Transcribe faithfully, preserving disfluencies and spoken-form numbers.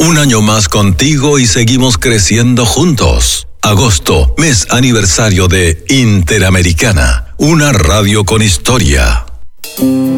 Un año más contigo y seguimos creciendo juntos. Agosto, mes aniversario de Interamericana, una radio con historia.